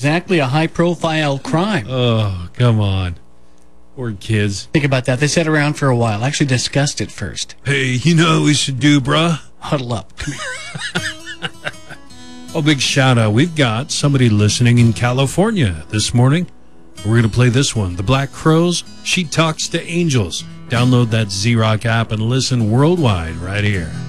exactly a high-profile crime. Oh, come on. Poor kids. Think about that. They sat around for a while, actually discussed it first. Hey, you know what we should do, bruh? Huddle up. Come here. Oh, big shout out. We've got somebody listening in California this morning. We're going to play this one. The Black Crowes, She Talks to Angels. Download that Z-Rock app and listen worldwide right here.